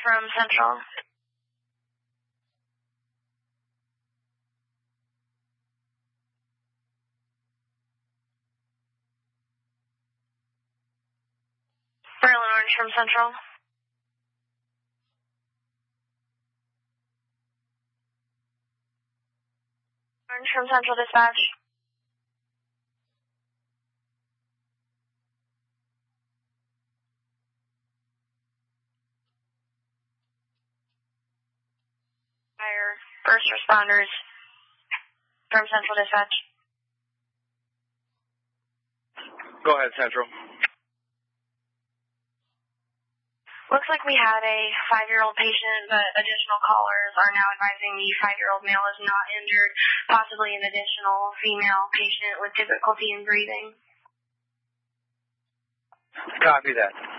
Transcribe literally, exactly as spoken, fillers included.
from Central. Maryland Orange from Central. Orange from Central Dispatch. Fire first responders from Central Dispatch. Go ahead, Central. Looks like we had a five-year-old patient, but additional callers are now advising the five-year-old male is not injured, possibly an additional female patient with difficulty in breathing. Copy that.